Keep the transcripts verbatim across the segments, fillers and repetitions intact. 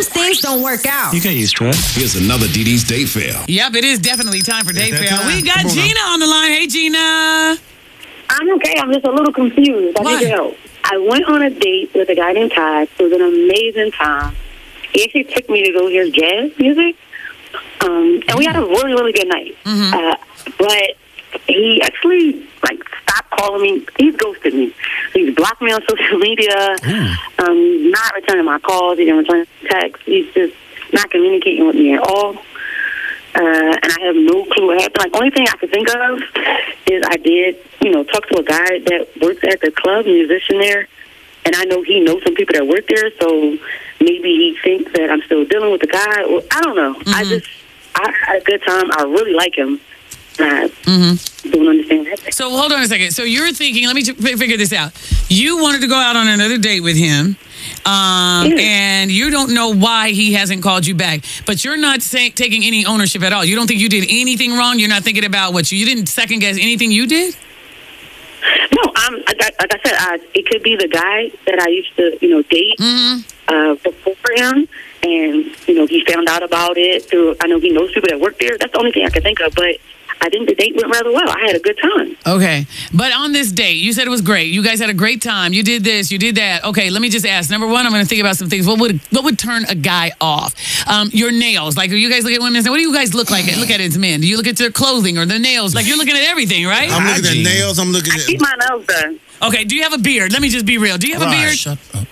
sometimes things don't work out. You get used to it. Here's another Dee Dee's date fail. Yep, it is definitely time for date that fail. time? We got Come on Gina on the line. Hey, Gina. I'm okay. I'm just a little confused. I Why? need your help. I went on a date with a guy named Todd. It was an amazing time. He actually took me to go hear jazz music. Um, and we had a really, really good night. Mm-hmm. Uh, but he actually, like, stopped calling me. He's ghosted me. He's blocked me on social media. Um, not returning my calls. He didn't return texts. He's just not communicating with me at all. Uh, and I have no clue what happened. Like, only thing I could think of is I did, you know, talk to a guy that works at the club, musician there, and I know he knows some people that work there, so maybe he thinks that I'm still dealing with the guy. Well, I don't know. Mm-hmm. I just, I had a good time. I really like him. I mm-hmm. don't understand that. So hold on a second. So you're thinking, let me f- figure this out. You wanted to go out on another date with him, um, Yeah. and you don't know why he hasn't called you back. But you're not say- taking any ownership at all. You don't think you did anything wrong? You're not thinking about what you, you didn't second guess anything you did? No, I'm, like, I- like I said, I, it could be the guy that I used to, you know, date Mm-hmm. uh, before him, and, you know, he found out about it through, I know he knows people that work there. That's the only thing I can think of, but I think the date went rather well. I had a good time. Okay. But on this date, you said it was great. You guys had a great time. You did this, you did that. Okay, let me just ask. Number one, I'm going to think about some things. What would what would turn a guy off? Um, your nails. Like, you guys look at women and say, what do you guys look like? Look at it as men. Do you look at their clothing or their nails? Like, you're looking at everything, right? I'm looking Hygiene. at nails. I'm looking Keep at. my nails done. Okay, do you have a beard? Let me just be real. Do you have a Right. beard? Shut up.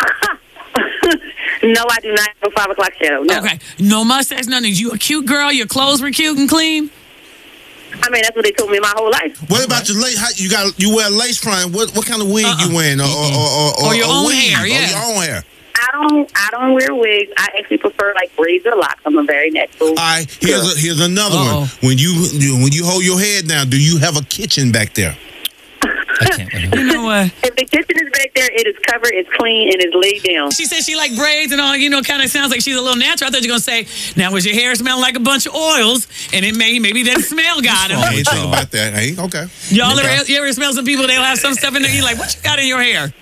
No, I do not have a five o'clock shadow. No. Okay. No mustache, nothing. You a cute girl. Your clothes were cute and clean. I mean, that's what they told me my whole life. What about your lace? How, you got you wear lace front? What what kind of wig Uh-uh. you wearing? Or, or, or, Or your a own weave? hair, Or yeah. your own hair. I don't. I don't wear wigs. I actually prefer like braids or locks. I'm a very natural. All right. Here's a, here's another Uh-oh. one. When you you- when you hold your head down, do you have a kitchen back there? I can't wait. You know what? If the kitchen is back there, it is covered, it's clean, and it's laid down. She said she like braids and all, you know, kind of sounds like she's a little natural. I thought you were going to say, now was your hair smell like a bunch of oils? And it may, maybe that smell got I it. ain't think about that. Hey, okay. Y'all Okay. ever, you ever smell some people, they'll have some stuff in there, you're like, what you got in your hair?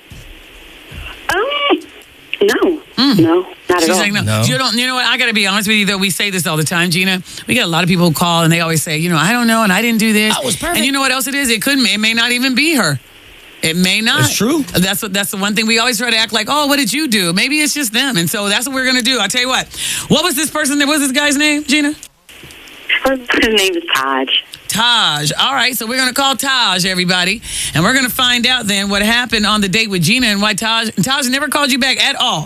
Um, no, no, not at She's all. like, no. No. You don't, you know what? I got to be honest with you, though. We say this all the time, Gina. We get a lot of people who call and they always say, you know, I don't know and I didn't do this. I was perfect. And you know what else it is? It could, it may not even be her. It may not. It's true. That's what. That's the one thing we always try to act like. Oh, what did you do? Maybe it's just them, and so that's what we're gonna do. I'll tell you what. What was this person? What was this guy's name, Gina? His name is Taj. Taj. All right, so we're gonna call Taj, everybody, and we're gonna find out then what happened on the date with Gina and why Taj Taj never called you back at all.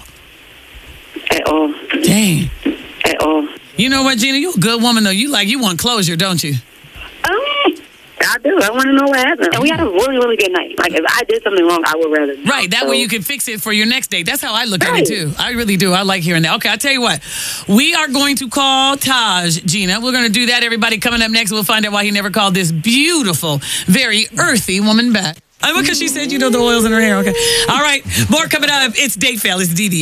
At all. Dang. At all. You know what, Gina? You're a good woman though. You like you want closure, don't you? Um, I do. I want to know what happened. And we had a really, really good night. Like, if I did something wrong, I would rather know. Right, that So- way you can fix it for your next date. That's how I look at Right. it too. I really do. I like hearing that. Okay, I'll tell you what. We are going to call Taj, Gina. We're going to do that, everybody. Coming up next, we'll find out why he never called this beautiful, very earthy woman back. Oh, because she said, you know, the oils in her hair. Okay. All right, more coming up. It's Date Fail. It's Dee Dee.